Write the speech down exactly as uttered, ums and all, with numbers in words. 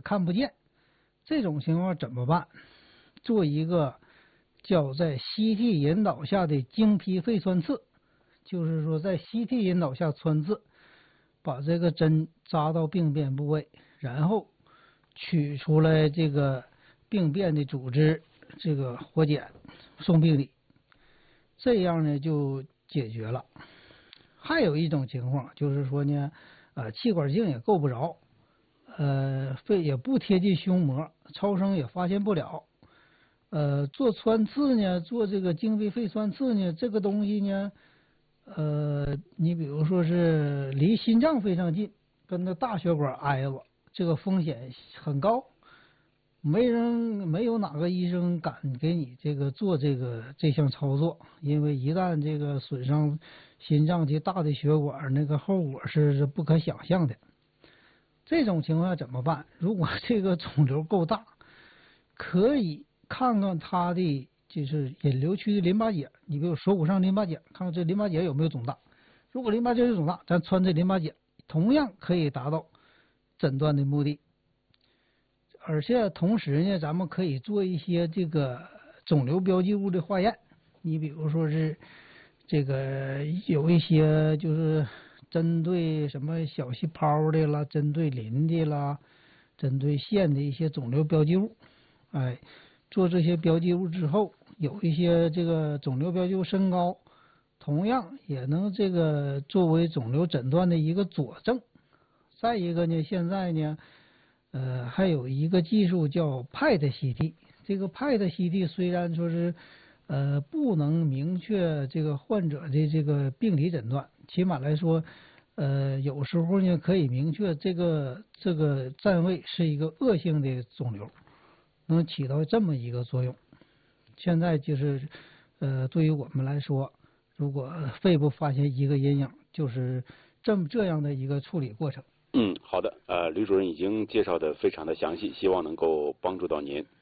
看不见，这种情况怎么办？做一个叫在 C T 引导下的经皮肺穿刺，就是说在 C T 引导下穿刺，把这个针扎到病变部位，然后取出来这个病变的组织，这个活检送病理，这样呢就解决了。还有一种情况就是说呢，呃，气管镜也够不着，呃，肺也不贴近胸膜，超声也发现不了。呃，做穿刺呢，做这个经肺肺穿刺呢，这个东西呢，呃，你比如说是离心脏非常近，跟那大血管挨着，这个风险很高，没人没有哪个医生敢给你这个做这个这项操作，因为一旦这个损伤心脏及大的血管，那个后果是不可想象的。这种情况下怎么办？如果这个肿瘤够大，可以看看它的就是引流区的淋巴结，你比如锁骨上淋巴结，看看这淋巴结有没有肿大。如果淋巴结有肿大，咱穿这淋巴结，同样可以达到诊断的目的。而且同时呢，咱们可以做一些这个肿瘤标记物的化验。你比如说是这个有一些就是针对什么小细胞的啦，针对磷的啦，针对腺的一些肿瘤标记物。哎，做这些标记物之后，有一些这个肿瘤标记物升高，同样也能这个作为肿瘤诊断的一个佐证。再一个呢，现在呢。呃，还有一个技术叫 P E T C T， 这个 P E T C T 虽然说是呃不能明确这个患者的这个病理诊断，起码来说，呃有时候呢可以明确这个这个占位是一个恶性的肿瘤，能起到这么一个作用。现在就是呃对于我们来说，如果肺部发现一个阴影，就是这么这样的一个处理过程。 嗯，好的，呃，吕主任已经介绍的非常的详细，希望能够帮助到您。